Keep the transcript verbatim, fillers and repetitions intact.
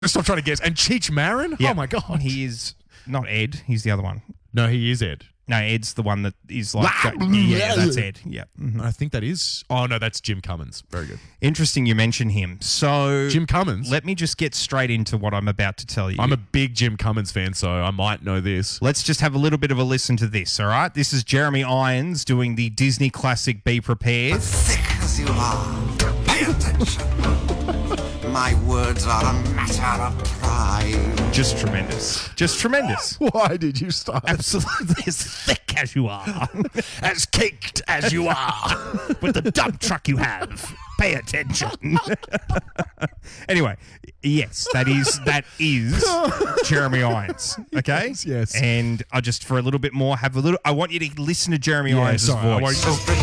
Stop trying to guess. And Cheech Marin? Yeah. Oh, my God. He is not Ed. He's the other one. No, he is Ed. No, Ed's the one that is like... go- yeah, that's Ed. Yeah. Mhm. I think that is... Oh, no, that's Jim Cummins. Very good. Interesting you mention him. So... Jim Cummins? Let me just get straight into what I'm about to tell you. I'm a big Jim Cummins fan, so I might know this. Let's just have a little bit of a listen to this, all right? This is Jeremy Irons doing the Disney classic Be Prepared. Thick as you are, pay attention. My words are a matter of pride. Just tremendous. Just tremendous. Why did you start? Absolutely as thick as you are. As caked as you are. With the dump truck you have. Pay attention. Anyway, yes, that is that is Jeremy Irons. Okay? Yes, yes. And I just for a little bit more have a little I want you to listen to Jeremy Yeah, Irons' sorry, I voice. won't-